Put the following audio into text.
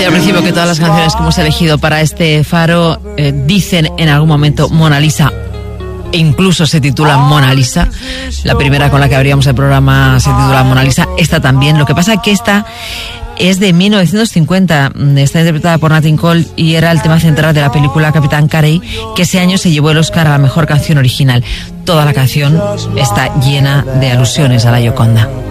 al principio que todas las canciones que hemos elegido para este faro dicen en algún momento Mona Lisa, e incluso se titula Mona Lisa. La primera con la que abríamos el programa se titula Mona Lisa, esta también. Lo que pasa es que esta es de 1950, está interpretada por Nat King Cole y era el tema central de la película Capitán Carey, que ese año se llevó el Oscar a la mejor canción original. Toda la canción está llena de alusiones a la Gioconda.